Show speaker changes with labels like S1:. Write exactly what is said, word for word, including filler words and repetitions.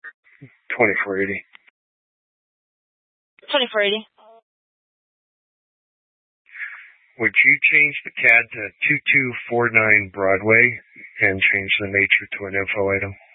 S1: twenty-four eighty.
S2: twenty-four eighty.
S1: Would you change the C A D to two two four nine Broadway and change the nature to an info item?